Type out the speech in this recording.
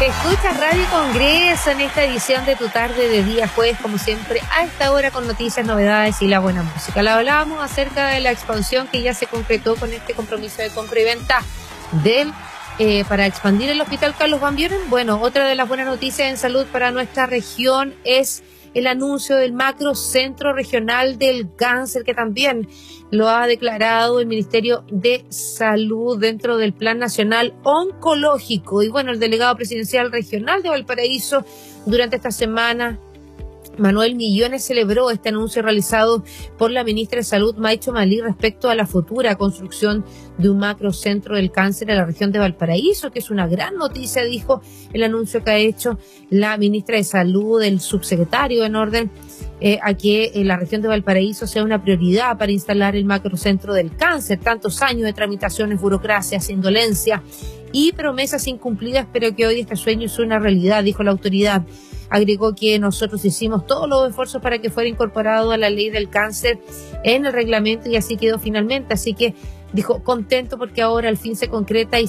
Escuchas Radio Congreso en esta edición de Tu Tarde de día jueves, como siempre, a esta hora con noticias, novedades y la buena música. Le hablábamos acerca de la expansión que ya se concretó con este compromiso de compra y venta para expandir el Hospital Carlos Van Buren. Bueno, otra de las buenas noticias en salud para nuestra región es el anuncio del Macro Centro Regional del Cáncer, que también lo ha declarado el Ministerio de Salud dentro del Plan Nacional Oncológico. Y bueno, el delegado presidencial regional de Valparaíso durante esta semana, Manuel Millones, celebró este anuncio realizado por la ministra de Salud, Maicho Malí, respecto a la futura construcción de un macrocentro del cáncer en la región de Valparaíso, que es una gran noticia, dijo el anuncio que ha hecho la ministra de Salud, el subsecretario en orden a que la región de Valparaíso sea una prioridad para instalar el macrocentro del cáncer. Tantos años de tramitaciones, burocracias, indolencia y promesas incumplidas, pero que hoy este sueño es una realidad, dijo la autoridad. Agregó que nosotros hicimos todos los esfuerzos para que fuera incorporado a la ley del cáncer en el reglamento y así quedó finalmente. Así que dijo, contento porque ahora al fin se concreta y